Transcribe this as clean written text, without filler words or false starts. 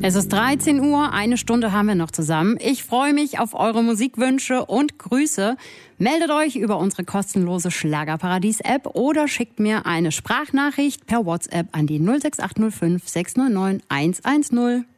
Es ist 13 Uhr, eine Stunde haben wir noch zusammen. Ich freue mich auf eure Musikwünsche und Grüße. Meldet euch über unsere kostenlose Schlagerparadies-App oder schickt mir eine Sprachnachricht per WhatsApp an die 06805 699 110.